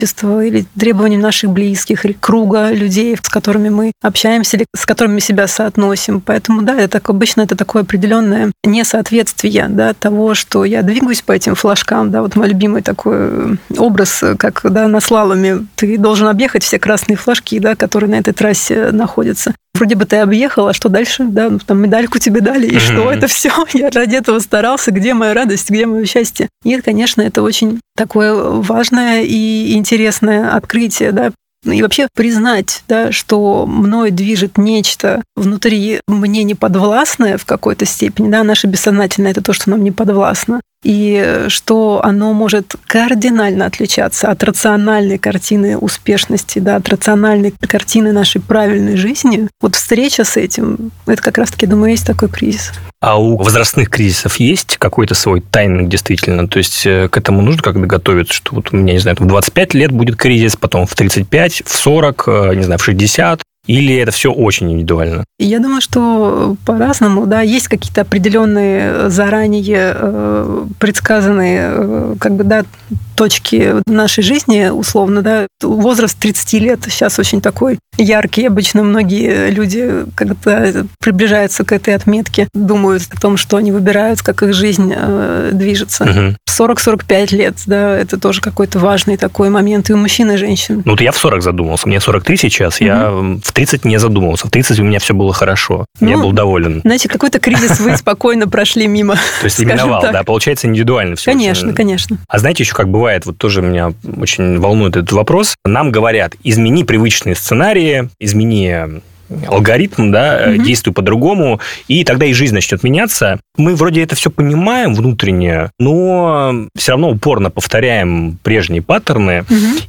или требованиям наших близких, или круга людей, с которыми мы общаемся, или с которыми мы себя соотносим. Поэтому, да, обычно это такое определенное несоответствие, да, того, что я двигаюсь по этим флажкам, да, вот мой любимый такой образ, как, да, на слаломе ты должен объехать все красные флажки, да, которые на этой трассе находятся. Вроде бы ты объехал, а что дальше? Да, там медальку тебе дали, и что это все? Я ради этого старался, где моя радость, где мое счастье? И, конечно, это очень такое важное и интересное открытие, да, и вообще признать, да, что мной движет нечто внутри мне неподвластное в какой-то степени, да, наше бессознательное — это то, что нам не подвластно, и что оно может кардинально отличаться от рациональной картины успешности, да, от рациональной картины нашей правильной жизни. Вот встреча с этим, это как раз-таки, думаю, есть такой кризис. А у возрастных кризисов есть какой-то свой тайминг действительно? То есть к этому нужно как-то готовиться, что вот у меня, не знаю, в 25 лет будет кризис, потом в 35, в 40, не знаю, в 60? Или это все очень индивидуально? Я думаю, что по-разному, да, есть какие-то определенные заранее предсказанные, как бы, да, точки нашей жизни, условно, да. Возраст 30 лет сейчас очень такой яркий. Обычно многие люди, когда приближаются к этой отметке, думают о том, что они выбирают, как их жизнь движется. 40-45 лет, да, это тоже какой-то важный такой момент и у мужчин, и женщин. Ну, вот я в 40 задумался. Мне 43 сейчас, я в 30 не задумался. В 30 у меня все было хорошо. Я был доволен. Значит, какой-то кризис вы спокойно прошли мимо. То есть именовал, да, получается индивидуально все. Конечно, конечно. А знаете, еще как бывает, вот тоже меня очень волнует этот вопрос. Нам говорят, измени привычные сценарии, измени алгоритм, да, действуй по-другому, и тогда и жизнь начнет меняться. Мы вроде это все понимаем внутренне, но все равно упорно повторяем прежние паттерны,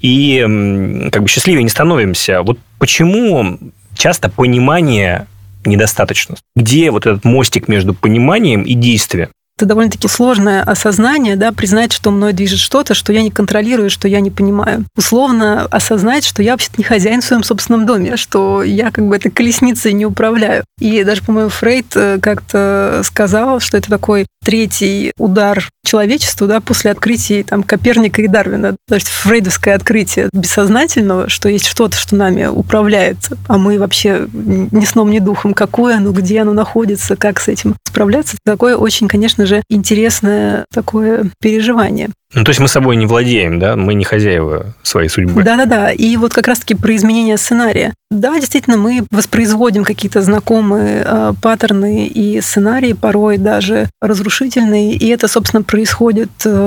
и как бы счастливее не становимся. Вот почему часто понимание недостаточно? Где вот этот мостик между пониманием и действием? Это довольно-таки сложное осознание, да, признать, что мной движет что-то, что я не контролирую, что я не понимаю. Условно осознать, что я вообще-то не хозяин в своем собственном доме, что я как бы этой колесницей не управляю. И даже, по-моему, Фрейд как-то сказал, что это такой третий удар человечеству, да, после открытий там Коперника и Дарвина. То есть фрейдовское открытие бессознательного, что есть что-то, что нами управляет, а мы вообще ни сном, ни духом, какое оно, где оно находится, как с этим справляться. Такое очень, конечно же, интересное такое переживание. Ну, то есть мы собой не владеем, да? Мы не хозяева своей судьбы. Да-да-да. И вот как раз-таки про изменение сценария. Да, действительно, мы воспроизводим какие-то знакомые паттерны и сценарии, порой даже разрушительные. И это, собственно, происходит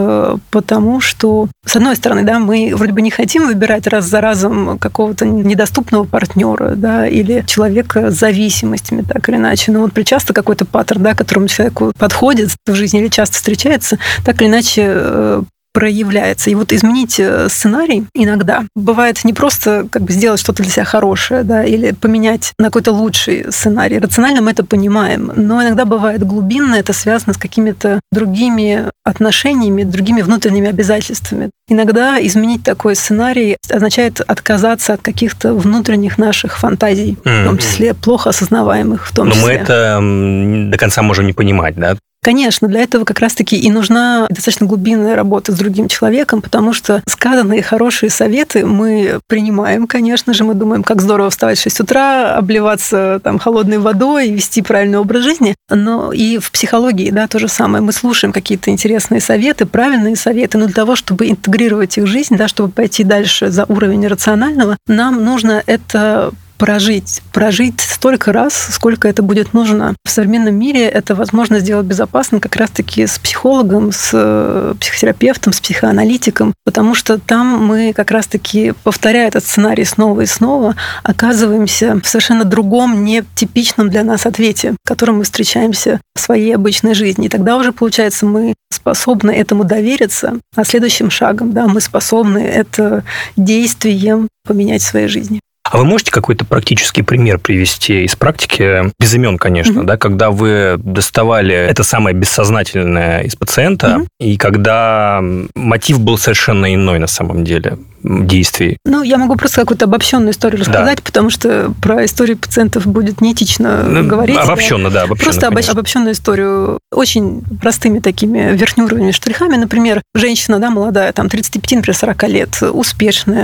потому, что, с одной стороны, да, мы вроде бы не хотим выбирать раз за разом какого-то недоступного партнера, да, или человека с зависимостями, так или иначе. Но вот часто какой-то паттерн, да, которому человеку подходит в жизни или часто встречается, так или иначе проявляется. И вот изменить сценарий иногда бывает не просто как бы сделать что-то для себя хорошее, да, или поменять на какой-то лучший сценарий. Рационально мы это понимаем, но иногда бывает глубинно, это связано с какими-то другими отношениями, другими внутренними обязательствами. Иногда изменить такой сценарий означает отказаться от каких-то внутренних наших фантазий, в том числе плохо осознаваемых в том числе. Но мы это до конца можем не понимать, да? Конечно, для этого как раз-таки и нужна достаточно глубинная работа с другим человеком, потому что сказанные хорошие советы мы принимаем, конечно же, мы думаем, как здорово вставать в 6 утра, обливаться там холодной водой, вести правильный образ жизни, но и в психологии, да, то же самое. Мы слушаем какие-то интересные советы, правильные советы, но для того, чтобы интегрировать их в жизнь, да, чтобы пойти дальше за уровень рационального, нам нужно это прожить столько раз, сколько это будет нужно. В современном мире это возможно сделать безопасно как раз-таки с психологом, с психотерапевтом, с психоаналитиком, потому что там мы как раз-таки, повторяя этот сценарий снова и снова, оказываемся в совершенно другом, нетипичном для нас ответе, к которому мы встречаемся в своей обычной жизни. И тогда уже, получается, мы способны этому довериться, а следующим шагом, да, мы способны это действием поменять в своей жизни. А А вы можете какой-то практический пример привести из практики, без имен, конечно, да, когда вы доставали это самое бессознательное из пациента, и когда мотив был совершенно иной на самом деле действий? Ну, я могу просто какую-то обобщенную историю рассказать, потому что про истории пациентов будет неэтично говорить. Обобщенно, да. Просто обобщенную историю очень простыми такими верхнеуровневыми штрихами. Например, женщина, да, молодая, там, 35, например, 40 лет, успешная,